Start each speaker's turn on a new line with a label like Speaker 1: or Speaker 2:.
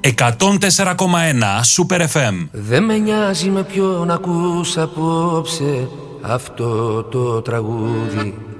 Speaker 1: 104,1 Super FM.
Speaker 2: Δεν με νοιάζει με ποιον ακούς απόψε αυτό το τραγούδι.